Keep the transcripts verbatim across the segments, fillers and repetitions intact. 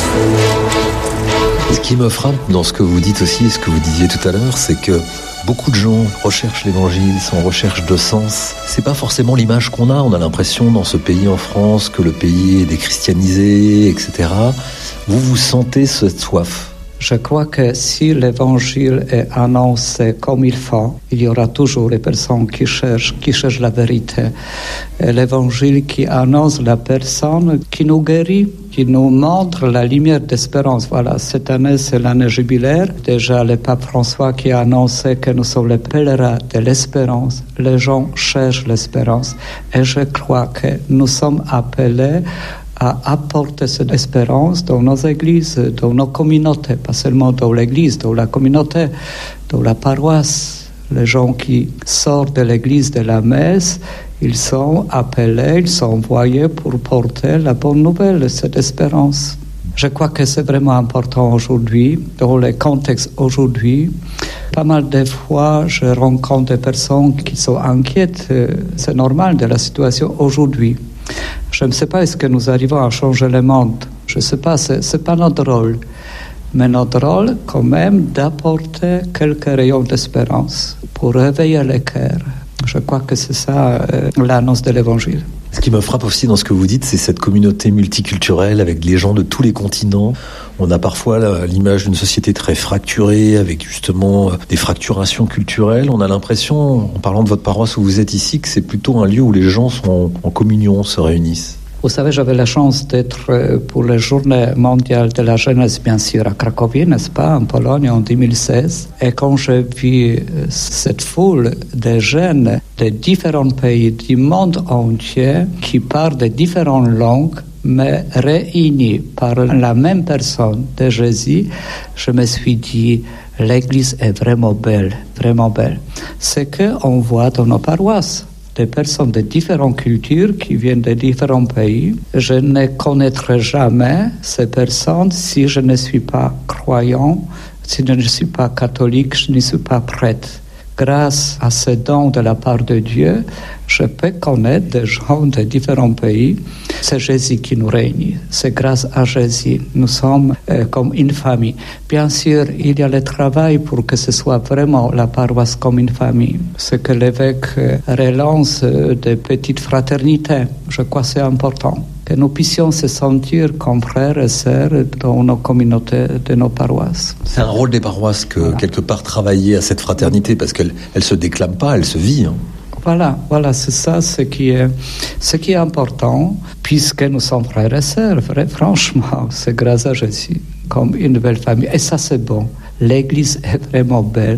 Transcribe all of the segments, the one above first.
Ce qui me frappe dans ce que vous dites aussi, et ce que vous disiez tout à l'heure, c'est que beaucoup de gens recherchent l'évangile, sont en recherche de sens. C'est pas forcément l'image qu'on a. On a l'impression dans ce pays, en France, que le pays est déchristianisé, et cetera. Vous vous sentez cette soif? Je crois que si l'évangile est annoncé comme il faut, il y aura toujours les personnes qui cherchent, qui cherchent la vérité. Et l'évangile qui annonce la personne, qui nous guérit, qui nous montre la lumière d'espérance. Voilà, cette année, c'est l'année jubilaire. Déjà, le pape François qui a annoncé que nous sommes les pèlerins de l'espérance. Les gens cherchent l'espérance. Et je crois que nous sommes appelés à apporter cette espérance dans nos églises, dans nos communautés, pas seulement dans l'église, dans la communauté, dans la paroisse. Les gens qui sortent de l'église, de la messe, ils sont appelés, ils sont envoyés pour porter la bonne nouvelle, cette espérance. Je crois que c'est vraiment important aujourd'hui, dans le contexte aujourd'hui. Pas mal de fois, je rencontre des personnes qui sont inquiètes, c'est normal, de la situation aujourd'hui. Je ne sais pas est-ce que nous arrivons à changer le monde. Je ne sais pas, ce n'est pas notre rôle. Mais notre rôle, quand même, d'apporter quelques rayons d'espérance pour réveiller les cœurs. Je crois que c'est ça euh, l'annonce de l'Évangile. Ce qui me frappe aussi dans ce que vous dites, c'est cette communauté multiculturelle avec les gens de tous les continents. On a parfois l'image d'une société très fracturée, avec justement des fracturations culturelles. On a l'impression, en parlant de votre paroisse où vous êtes ici, que c'est plutôt un lieu où les gens sont en communion, se réunissent. Vous savez, j'avais la chance d'être pour les Journées mondiales de la jeunesse, bien sûr, à Cracovie, n'est-ce pas, en Pologne, en deux mille seize. Et quand j'ai vu cette foule de jeunes de différents pays du monde entier qui parlent de différentes langues, mais réunis par la même personne de Jésus, je me suis dit, l'Église est vraiment belle, vraiment belle. C'est qu'on voit dans nos paroisses des personnes de différentes cultures qui viennent de différents pays. Je ne connaîtrai jamais ces personnes si je ne suis pas croyant, si je ne suis pas catholique, je ne suis pas prêtre. Grâce à ce don de la part de Dieu, je peux connaître des gens de différents pays. C'est Jésus qui nous réunit. C'est grâce à Jésus. Nous sommes euh, comme une famille. Bien sûr, il y a le travail pour que ce soit vraiment la paroisse comme une famille. Ce que l'évêque euh, relance euh, des petites fraternités, je crois que c'est important. Que nous puissions se sentir comme frères et sœurs dans nos communautés, de nos paroisses. C'est un rôle des paroisses que, voilà, quelque part, travailler à cette fraternité, parce qu'elle ne se déclame pas, elle se vit. Hein. Voilà, voilà, c'est ça ce qui est, ce qui est important, puisque nous sommes frères et sœurs, vrai, franchement, c'est grâce à Jésus, comme une belle famille. Et ça, c'est bon. L'Église est vraiment belle.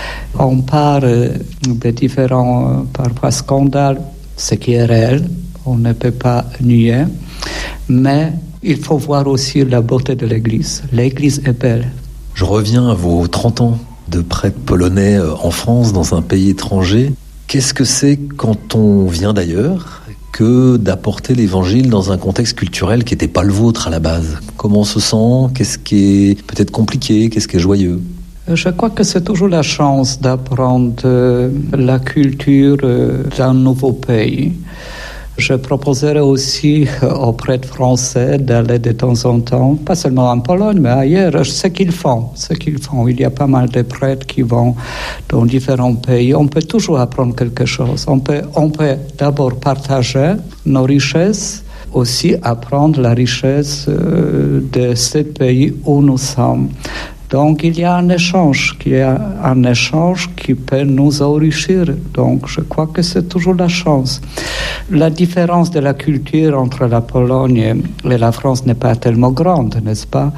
On parle de différents, parfois, scandales, ce qui est réel. On ne peut pas nier, mais il faut voir aussi la beauté de l'Église. L'Église est belle. Je reviens à vos trente ans de prêtre polonais en France, dans un pays étranger. Qu'est-ce que c'est quand on vient d'ailleurs que d'apporter l'Évangile dans un contexte culturel qui n'était pas le vôtre à la base? Comment on se sent? Qu'est-ce qui est peut-être compliqué? Qu'est-ce qui est joyeux? Je crois que c'est toujours la chance d'apprendre la culture d'un nouveau pays. Je proposerai aussi aux prêtres français d'aller de temps en temps, pas seulement en Pologne, mais ailleurs, ce qu'ils font, ce qu'ils font. Il y a pas mal de prêtres qui vont dans différents pays. On peut toujours apprendre quelque chose. On peut, on peut d'abord partager nos richesses, aussi apprendre la richesse de ce pays où nous sommes. Donc, il y a un échange, qui est un échange qui peut nous enrichir. Donc, je crois que c'est toujours la chance. La différence de la culture entre la Pologne et la France n'est pas tellement grande, n'est-ce pas?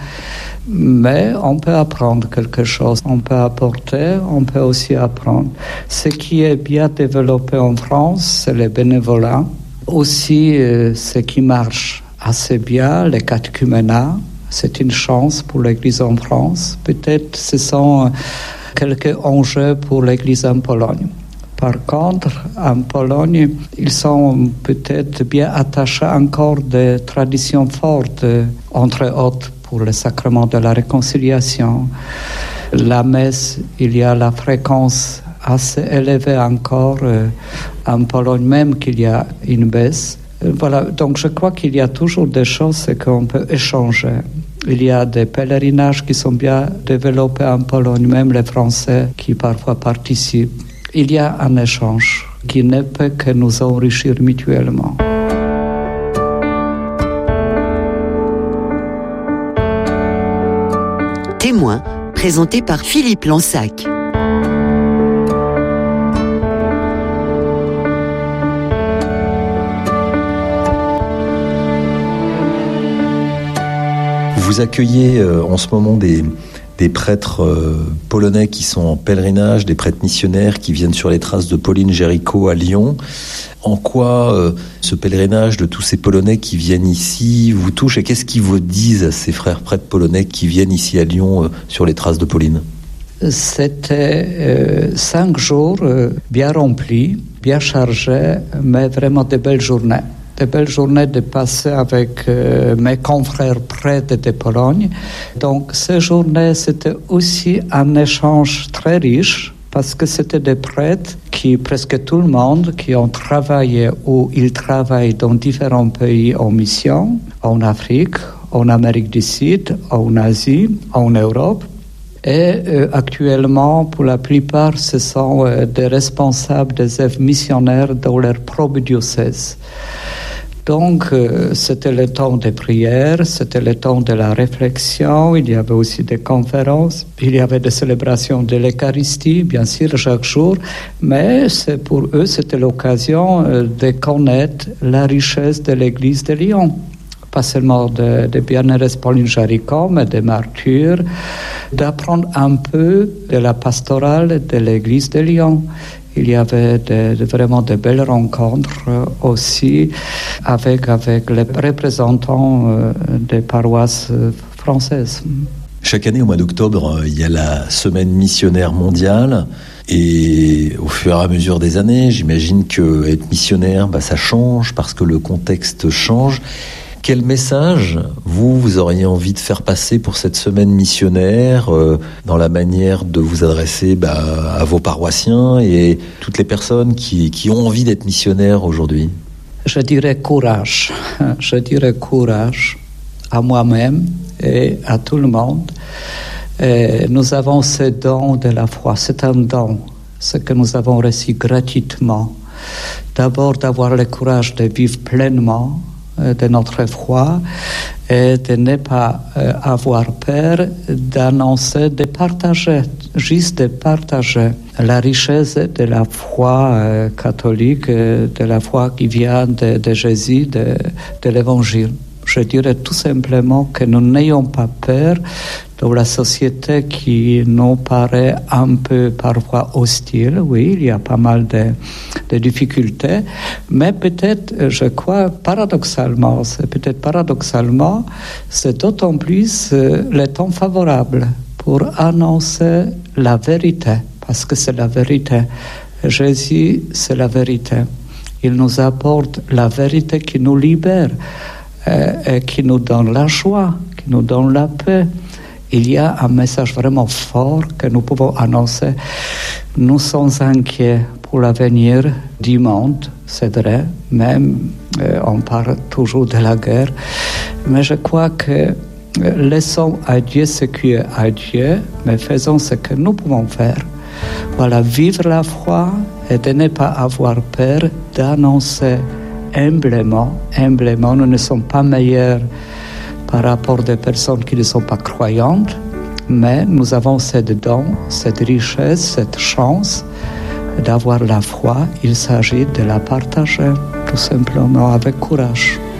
Mais on peut apprendre quelque chose, on peut apporter, on peut aussi apprendre. Ce qui est bien développé en France, c'est le bénévolat. Aussi, euh, ce qui marche assez bien, le catéchuménat. C'est une chance pour l'Église en France. Peut-être ce sont quelques enjeux pour l'Église en Pologne. Par contre, en Pologne, ils sont peut-être bien attachés encore des traditions fortes, entre autres pour le sacrement de la réconciliation. La messe, il y a la fréquence assez élevée encore, en Pologne même qu'il y a une baisse. Voilà, donc je crois qu'il y a toujours des choses qu'on peut échanger. Il y a des pèlerinages qui sont bien développés en Pologne, même les Français qui parfois participent. Il y a un échange qui ne peut que nous enrichir mutuellement. Témoin, présenté par Philippe Lansac. Vous accueillez euh, en ce moment des, des prêtres euh, polonais qui sont en pèlerinage, des prêtres missionnaires qui viennent sur les traces de Pauline Géricault à Lyon. En quoi euh, ce pèlerinage de tous ces Polonais qui viennent ici vous touche et qu'est-ce qu'ils vous disent à ces frères prêtres polonais qui viennent ici à Lyon euh, sur les traces de Pauline ? C'était euh, cinq jours euh, bien remplis, bien chargés, mais vraiment de belles journées. De belles journées de passer avec euh, mes confrères prêtres de Pologne. Donc ces journées, c'était aussi un échange très riche parce que c'était des prêtres qui, presque tout le monde, qui ont travaillé ou ils travaillent dans différents pays en mission, en Afrique, en Amérique du Sud, en Asie, en Europe. Et euh, actuellement, pour la plupart, ce sont euh, des responsables des œuvres missionnaires dans leur propre diocèse. Donc, euh, c'était le temps des prières, c'était le temps de la réflexion, il y avait aussi des conférences, il y avait des célébrations de l'Eucharistie, bien sûr, chaque jour, mais c'est, pour eux, c'était l'occasion euh, de connaître la richesse de l'Église de Lyon. Pas seulement de, de bienheureuses Pauline Géricault, mais des martyrs, d'apprendre un peu de la pastorale de l'Église de Lyon. Il y avait de, de, vraiment de belles rencontres aussi avec, avec les représentants euh, des paroisses françaises. Chaque année, au mois d'octobre, il y a la semaine missionnaire mondiale. Et au fur et à mesure des années, j'imagine que être missionnaire, bah, ça change parce que le contexte change. Quel message, vous, vous auriez envie de faire passer pour cette semaine missionnaire euh, dans la manière de vous adresser bah, à vos paroissiens et toutes les personnes qui, qui ont envie d'être missionnaires aujourd'hui ? Je dirais courage. Je dirais courage à moi-même et à tout le monde. Et nous avons ce don de la foi. C'est un don, ce que nous avons reçu gratuitement. D'abord, d'avoir le courage de vivre pleinement de notre foi et de ne pas euh, avoir peur d'annoncer, de partager, juste de partager la richesse de la foi euh, catholique, euh, de la foi qui vient de, de Jésus, de, de l'Évangile. Je dirais tout simplement que nous n'ayons pas peur dans la société qui nous paraît un peu parfois hostile. Oui, il y a pas mal de, de difficultés, mais peut-être, je crois, paradoxalement, c'est peut-être paradoxalement, c'est d'autant plus euh, le temps favorable pour annoncer la vérité, parce que c'est la vérité. Jésus, c'est la vérité. Il nous apporte la vérité qui nous libère. Euh, et qui nous donne la joie, qui nous donne la paix. Il y a un message vraiment fort que nous pouvons annoncer. Nous sommes inquiets pour l'avenir du monde, c'est vrai, même euh, on parle toujours de la guerre, mais je crois que laissons à Dieu ce qui est à Dieu, mais faisons ce que nous pouvons faire. Voilà, vivre la foi et de ne pas avoir peur d'annoncer humblement, humblement, nous ne sommes pas meilleurs par rapport à des personnes qui ne sont pas croyantes, mais nous avons cette don, cette richesse, cette chance d'avoir la foi. Il s'agit de la partager, tout simplement, avec courage.